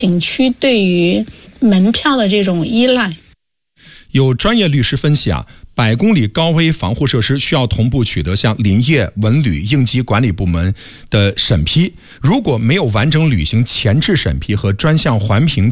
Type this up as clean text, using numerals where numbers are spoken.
景区对于门票的这种依赖。 有专业律师分析100公里高危防护设施需要同步取得像林业、文旅、应急管理部门的审批，如果没有完整履行前置审批和专项环评